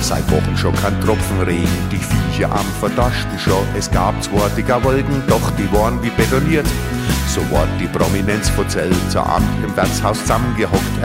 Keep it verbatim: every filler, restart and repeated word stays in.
Seit Wochen schon kein Tropfen Regen, die Viecher am Verdaschten schon. Es gab zwar dicker Wolken, doch die waren wie betoniert. So ward die Prominenz von Zell zur Amt im Wirtshaus zusammengehockt.